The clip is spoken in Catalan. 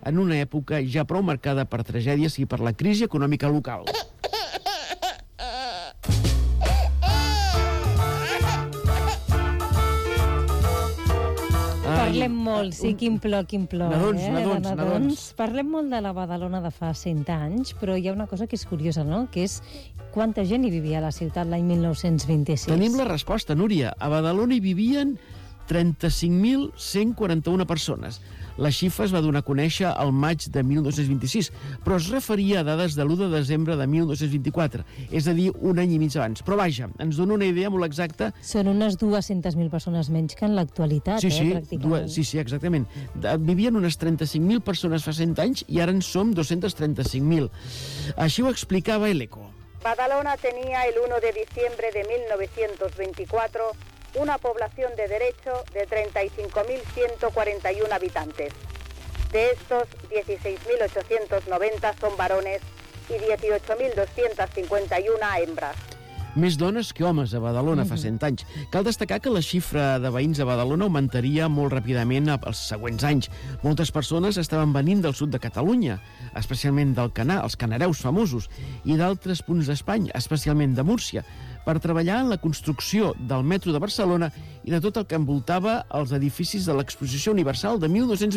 en una època ja prou marcada per tragèdies i per la crisi econòmica local. Parlem molt, sí, quin plor, Nadons. Parlem molt de la Badalona de fa 100 anys, però hi ha una cosa que és curiosa, no? Que és quanta gent hi vivia a la ciutat l'any 1926. Tenim la resposta, Núria. A Badalona hi vivien 35.141 persones. La xifra es va donar a conèixer al maig de 1926, però es referia a dades de l'1 de desembre de 1924, és a dir, un any i mig abans. Però vaja, ens dona una idea molt exacta. Són unes 200.000 persones menys que en l'actualitat, pràcticament. Sí, exactament. Vivien unes 35.000 persones fa 100 anys i ara en som 235.000. Així ho explicava el ECO. Badalona tenía el 1 de diciembre de 1924 una población de derecho de 35.141 habitantes. De estos, 16.890 son varones y 18.251 hembras. Més dones que homes a Badalona fa 100 anys. Cal destacar que la xifra de veïns a Badalona augmentaria molt ràpidament els següents anys. Moltes persones estaven venint del sud de Catalunya, especialment del Canà, els canareus famosos, i d'altres punts d'Espanya, especialment de Múrcia, per treballar en la construcció del metro de Barcelona i de tot el que envoltava els edificis de l'Exposició Universal de 1925.